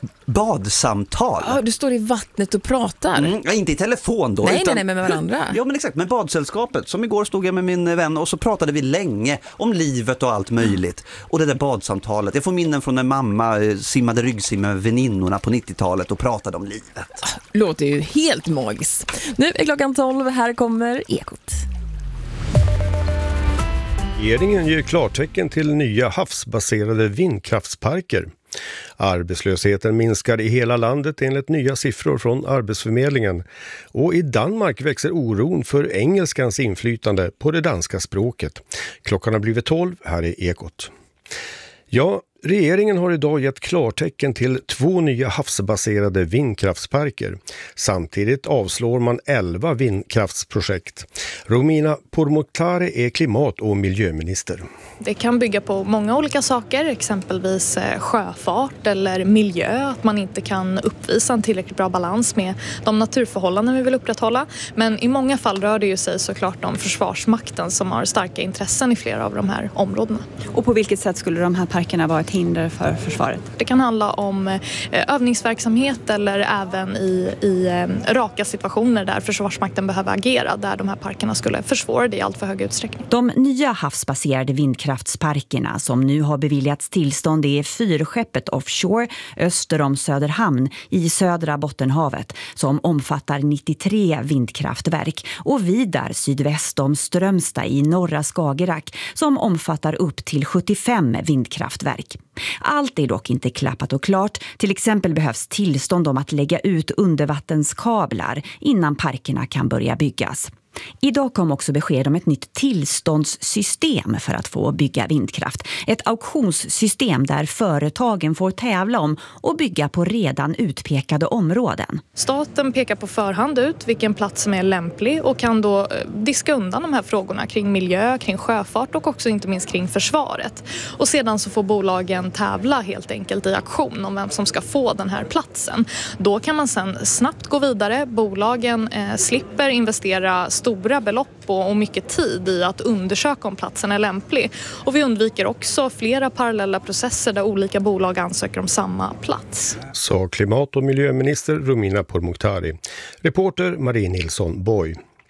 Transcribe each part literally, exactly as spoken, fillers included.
badsamtal. Ja, du står i vattnet och pratar. Mm, ja, inte i telefon då. Nej, utan, nej, nej, med varandra. Ja, men exakt. Med badsällskapet. Som igår stod jag med min vän och så pratade vi länge om livet och allt möjligt. Och det där badsamtalet. Jag får minnen från när mamma simmade ryggsim med väninnorna på nittiotalet och pratade om livet. Låter ju helt magiskt. Nu är klockan tolv. Här kommer Ekot. Regeringen ger klartecken till nya havsbaserade vindkraftsparker. Arbetslösheten minskar i hela landet enligt nya siffror från Arbetsförmedlingen. Och i Danmark växer oron för engelskans inflytande på det danska språket. Klockan har blivit tolv, här är Ekot. Ja, regeringen har idag gett klartecken till två nya havsbaserade vindkraftsparker. Samtidigt avslår man elva vindkraftsprojekt. Romina Pourmokhtari är klimat- och miljöminister. Det kan bygga på många olika saker, exempelvis sjöfart eller miljö, att man inte kan uppvisa en tillräckligt bra balans med de naturförhållanden vi vill upprätthålla. Men i många fall rör det ju sig såklart om Försvarsmakten som har starka intressen i flera av de här områdena. Och på vilket sätt skulle de här parkerna vara ett hinder för försvaret? Det kan handla om övningsverksamhet eller även i, i raka situationer där Försvarsmakten behöver agera, där de här parkerna skulle försvåra det i allt för hög utsträckning. De nya havsbaserade vindkraftsparkerna som nu har beviljats tillstånd är fyrskeppet offshore öster om Söderhamn i södra Bottenhavet som omfattar nittiotre vindkraftverk och vidare sydväst om Strömstad i norra Skagerrak som omfattar upp till sjuttiofem vindkraftverk. Allt är dock inte klappat och klart. Till exempel behövs tillstånd om att lägga ut undervattenskablar innan parkerna kan börja byggas. Idag kom också besked om ett nytt tillståndssystem för att få bygga vindkraft. Ett auktionssystem där företagen får tävla om och bygga på redan utpekade områden. Staten pekar på förhand ut vilken plats som är lämplig och kan då diska undan de här frågorna kring miljö, kring sjöfart och också inte minst kring försvaret. Och sedan så får bolagen tävla helt enkelt i auktion om vem som ska få den här platsen. Då kan man sedan snabbt gå vidare. Bolagen eh, slipper investera stora belopp och mycket tid i att undersöka om platsen är lämplig. Och vi undviker också flera parallella processer där olika bolag ansöker om samma plats. Sa klimat- och miljöminister Romina Pourmokhtari. Reporter Marie Nilsson Boy.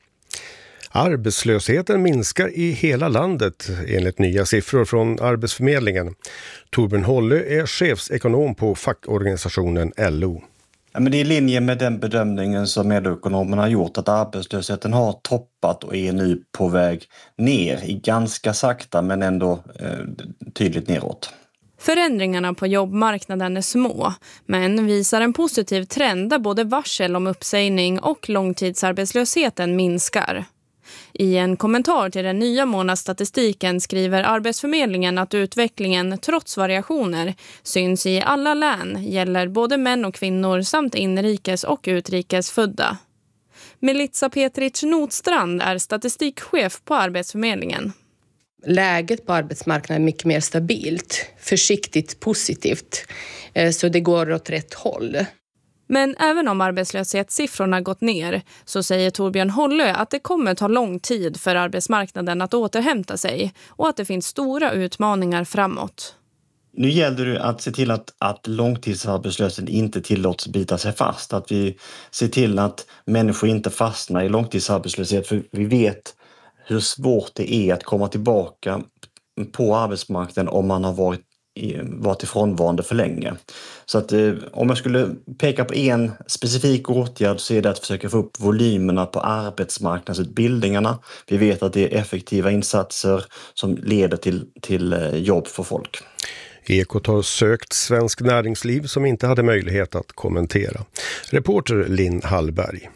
Arbetslösheten minskar i hela landet enligt nya siffror från Arbetsförmedlingen. Torbjörn Holle är chefsekonom på fackorganisationen L O. Ja, men det är i linje med den bedömningen som L O-ekonomerna har gjort att arbetslösheten har toppat och är nu på väg ner i ganska sakta men ändå eh, tydligt neråt. Förändringarna på jobbmarknaden är små, men visar en positiv trend där både varsel om uppsägning och långtidsarbetslösheten minskar. I en kommentar till den nya månadsstatistiken skriver Arbetsförmedlingen att utvecklingen trots variationer syns i alla län, gäller både män och kvinnor samt inrikes och utrikes födda. Melitza Petric Notstrand är statistikchef på Arbetsförmedlingen. Läget på arbetsmarknaden är mycket mer stabilt, försiktigt positivt, så det går åt rätt håll. Men även om arbetslöshetssiffrorna gått ner så säger Torbjörn Holle att det kommer ta lång tid för arbetsmarknaden att återhämta sig och att det finns stora utmaningar framåt. Nu gäller det att se till att, att långtidsarbetslösheten inte tillåts bita sig fast. Att vi ser till att människor inte fastnar i långtidsarbetslöshet, för vi vet hur svårt det är att komma tillbaka på arbetsmarknaden om man har varit varit ifrånvarande för länge. Så att eh, om jag skulle peka på en specifik åtgärd så är det att försöka få upp volymerna på arbetsmarknadsutbildningarna. Vi vet att det är effektiva insatser som leder till, till eh, jobb för folk. Ekot har sökt Svensk Näringsliv som inte hade möjlighet att kommentera. Reporter Linn Hallberg.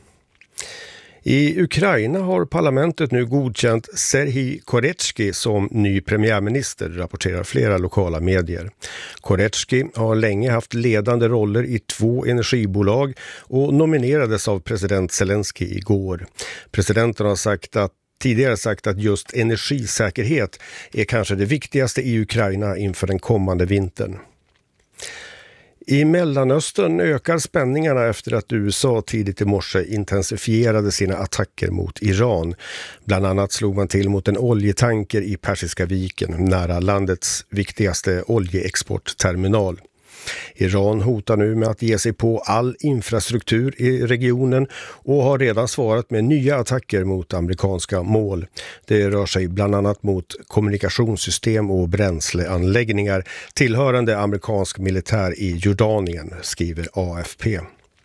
I Ukraina har parlamentet nu godkänt Serhij Koretsky som ny premiärminister, rapporterar flera lokala medier. Koretsky har länge haft ledande roller i två energibolag och nominerades av president Zelensky igår. Presidenten har sagt att tidigare sagt att just energisäkerhet är kanske det viktigaste i Ukraina inför den kommande vintern. I Mellanöstern ökar spänningarna efter att U S A tidigt i morse intensifierade sina attacker mot Iran. Bland annat slog man till mot en oljetanker i Persiska viken nära landets viktigaste oljeexportterminal. Iran hotar nu med att ge sig på all infrastruktur i regionen och har redan svarat med nya attacker mot amerikanska mål. Det rör sig bland annat mot kommunikationssystem och bränsleanläggningar tillhörande amerikansk militär i Jordanien, skriver A F P.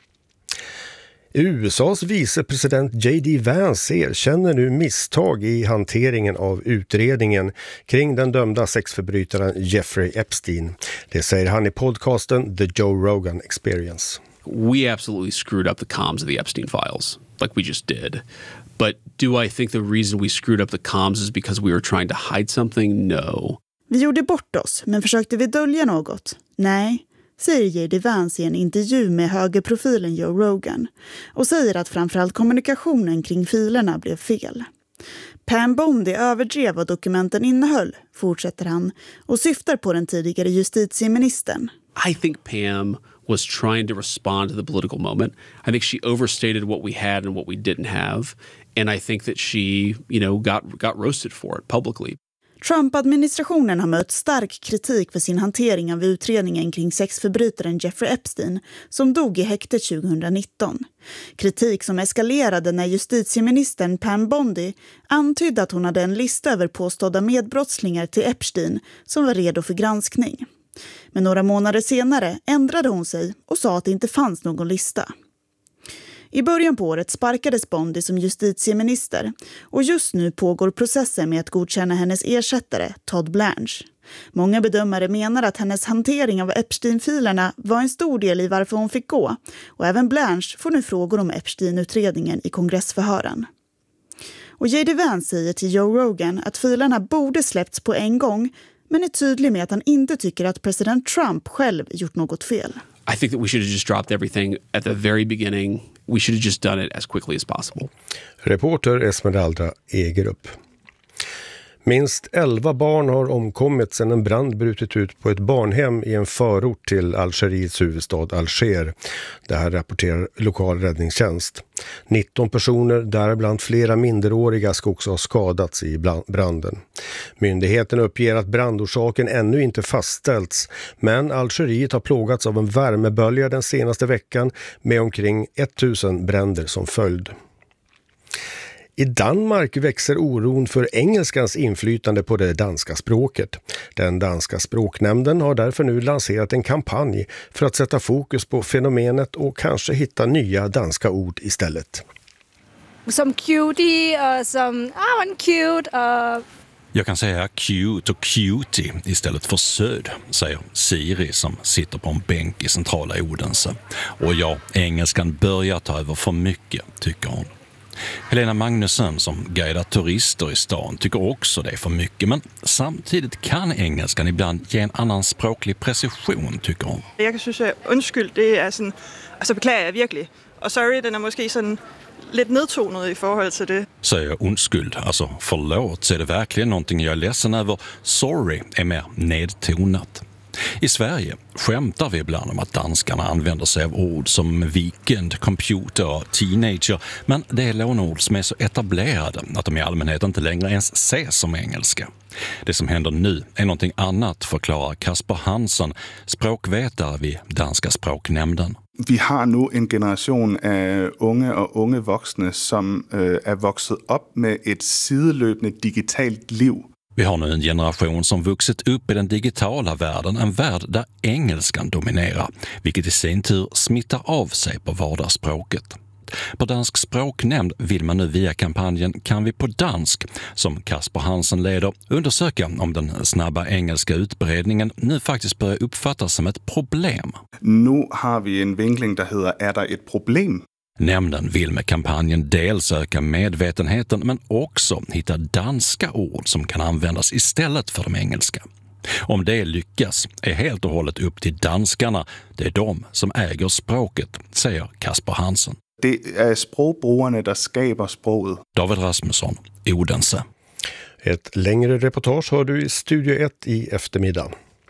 U S A:s vicepresident J D Vance erkänner nu misstag i hanteringen av utredningen kring den dömda sexförbrytaren Jeffrey Epstein. Det säger han i podcasten The Joe Rogan Experience. We absolutely screwed up the comms of the Epstein files, like we just did. But do I think the reason we screwed up the comms is because we were trying to hide something? No. Vi gjorde bort oss, men försökte vi dölja något? Nej, säger J D Vance i en intervju med högerprofilen Joe Rogan och säger att framförallt kommunikationen kring filerna blev fel. Pam Bondi överdrev vad dokumenten innehöll, fortsätter han, och syftar på den tidigare justitieministern. I think Pam was trying to respond to the political moment. I think she overstated what we had and what we didn't have. And I think that she, you know, got, got roasted for it publicly. Trump-administrationen har mött stark kritik för sin hantering av utredningen kring sexförbrytaren Jeffrey Epstein som dog i häktet tjugonitton. Kritik som eskalerade när justitieministern Pam Bondi antydde att hon hade en lista över påstådda medbrottslingar till Epstein som var redo för granskning. Men några månader senare ändrade hon sig och sa att det inte fanns någon lista. I början på året sparkades Bondi som justitieminister och just nu pågår processen med att godkänna hennes ersättare, Todd Blanche. Många bedömare menar att hennes hantering av Epstein-filerna var en stor del i varför hon fick gå, och även Blanche får nu frågor om Epstein-utredningen i kongressförhören. Och J D Vance säger till Joe Rogan att filerna borde släppts på en gång, men är tydlig med att han inte tycker att president Trump själv gjort något fel. I think that we should have just dropped everything at the very beginning. We should have just done it as quickly as possible. Reporter Esmeralda Egerup. Minst elva barn har omkommit sedan en brand brutit ut på ett barnhem i en förort till Algeriets huvudstad Alger. Det här rapporterar lokal räddningstjänst. nitton personer, däribland flera minderåriga, ska också ha skadats i branden. Myndigheten uppger att brandorsaken ännu inte fastställts, men Algeriet har plågats av en värmebölja den senaste veckan med omkring tusen bränder som följd. I Danmark växer oron för engelskans inflytande på det danska språket. Den danska språknämnden har därför nu lanserat en kampanj för att sätta fokus på fenomenet och kanske hitta nya danska ord istället. Som cutie och som ah, en cute. Uh... Jag kan säga cute och cutie istället för söd, säger Siri som sitter på en bänk i centrala Odense. Och ja, engelskan börjar ta över för mycket, tycker hon. Helena Magnusson som guidar turister i stan tycker också det är för mycket, men samtidigt kan engelskan ibland ge en annan språklig precision, tycker hon. Jag kan synes att undskyld, det är sådan, alltså beklagar jag verkligen. Och sorry, den är måske sådan lite nedtonad i förhåll till det. Säger undskyld, alltså förlåt, så är det verkligen någonting jag är ledsen över. Sorry är mer nedtonat. I Sverige skämtar vi ibland om att danskarna använder sig av ord som weekend, computer och teenager, men det är lånord som är så etablerade att de i allmänhet inte längre ens ses som engelska. Det som händer nu är någonting annat, förklarar Kasper Hansson, språkvetare vid Danska språknämnden. Vi har nu en generation av unge och unge vuxna som äh, är vuxit upp med ett sidelöpande digitalt liv. Vi har nu en generation som vuxit upp i den digitala världen, en värld där engelskan dominerar, vilket i sin tur smittar av sig på vardagsspråket. På Dansk språknämnd vill man nu via kampanjen Kan vi på dansk, som Kasper Hansen leder, undersöka om den snabba engelska utbredningen nu faktiskt börjar uppfattas som ett problem. Nu har vi en vinkling där heter Är det ett problem? Nämnden vill med kampanjen dels öka medvetenheten men också hitta danska ord som kan användas istället för de engelska. Om det lyckas är helt och hållet upp till danskarna. Det är de som äger språket, säger Kasper Hansen. Det är språkbrugarna som skapar språket. David Rasmusson, Odense. Ett längre reportage har du i Studio ett i eftermiddag.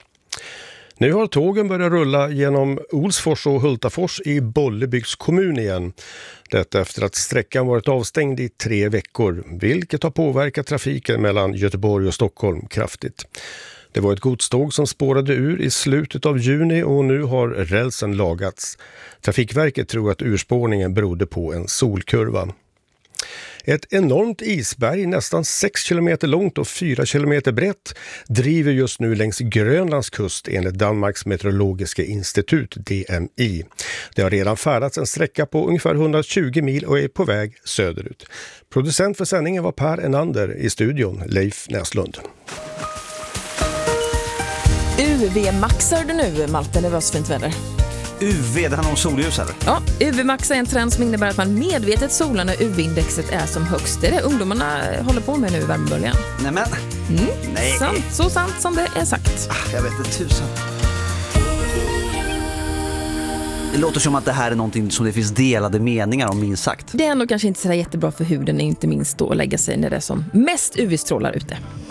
Nu har tågen börjat rulla genom Olsfors och Hultafors i Bollebygds kommun igen. Detta efter att sträckan varit avstängd i tre veckor, vilket har påverkat trafiken mellan Göteborg och Stockholm kraftigt. Det var ett godståg som spårade ur i slutet av juni och nu har rälsen lagats. Trafikverket tror att urspårningen berodde på en solkurva. Ett enormt isberg, nästan sex kilometer långt och fyra kilometer brett, driver just nu längs Grönlands kust enligt Danmarks meteorologiska institut D M I. Det har redan färdats en sträcka på ungefär hundratjugo mil och är på väg söderut. Producent för sändningen var Per Enander, i studion Leif Näslund. U V-maxar du nu, Malte, det var så fint väder. U V, det handlar om solljus här. Ja, U V-max är en trend som innebär att man medvetet solar när U V-indexet är som högst. Det är det ungdomarna håller på med nu i värmeböljan. Nej men, mm. nej. Sant, så sant som det är sagt. Ah, jag vet inte tusan. Det låter som att det här är någonting som det finns delade meningar om, minst sagt. Det är nog kanske inte så jättebra för huden, inte minst då att lägga sig när det är som mest U V-strålar ute.